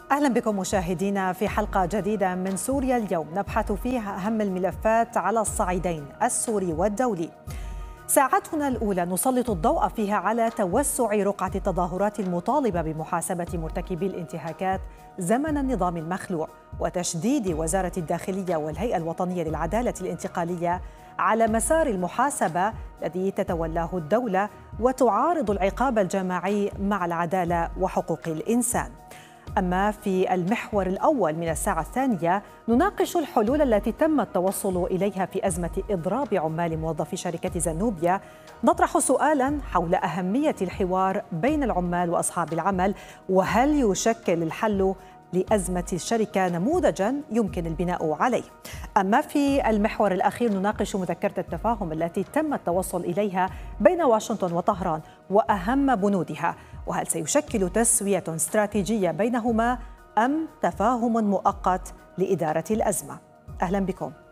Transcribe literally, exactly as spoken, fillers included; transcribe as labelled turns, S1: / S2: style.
S1: أهلا بكم مشاهدينا في حلقة جديدة من سوريا اليوم، نبحث فيها أهم الملفات على الصعيدين السوري والدولي. ساعتنا الأولى نسلط الضوء فيها على توسع رقعة التظاهرات المطالبة بمحاسبة مرتكبي الانتهاكات زمن النظام المخلوع، وتشديد وزارة الداخلية والهيئة الوطنية للعدالة الانتقالية على مسار المحاسبة الذي تتولاه الدولة وتعارض العقاب الجماعي مع العدالة وحقوق الإنسان. أما في المحور الأول من الساعة الثانية نناقش الحلول التي تم التوصل إليها في أزمة إضراب عمال موظفي شركة زنوبيا. نطرح سؤالاً حول أهمية الحوار بين العمال وأصحاب العمل، وهل يشكل الحل لأزمة الشركة نموذجاً يمكن البناء عليه. أما في المحور الأخير نناقش مذكرة التفاهم التي تم التوصل إليها بين واشنطن وطهران وأهم بنودها، وهل سيشكل تسوية استراتيجية بينهما أم تفاهم مؤقت لإدارة الأزمة. أهلا بكم.